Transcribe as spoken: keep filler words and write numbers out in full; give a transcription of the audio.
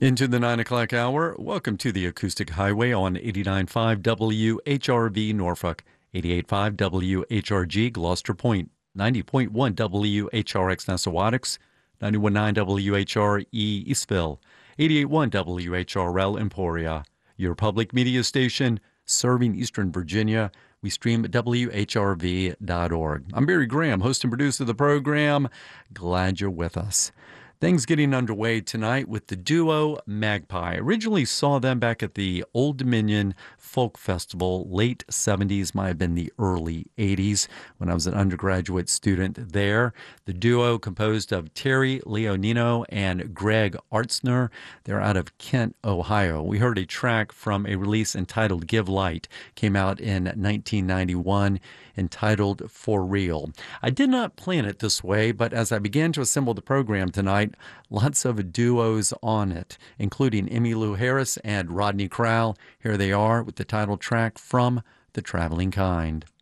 Into the nine o'clock hour, welcome to the Acoustic Highway on eighty-nine point five W H R V Norfolk, eighty-eight point five W H R G Gloucester Point, ninety point one W H R X Nessawadox, ninety-one point nine W H R E Eastville, eighty-eight point one W H R L Emporia. Your public media station serving Eastern Virginia. We stream at W H R V dot org. I'm Barry Graham, host and producer of the program. Glad you're with us. Things getting underway tonight with the duo Magpie. Originally saw them back at the Old Dominion Folk Festival, late seventies, might have been the early eighties, when I was an undergraduate student there. The duo composed of Terry Leonino and Greg Artsner. They're out of Kent, Ohio. We heard a track from a release entitled Give Light. Came out in nineteen ninety-one, entitled For Real. I did not plan it this way, but as I began to assemble the program tonight, lots of duos on it, including Emmylou Harris and Rodney Crowell. Here they are with the title track from The Traveling Kind.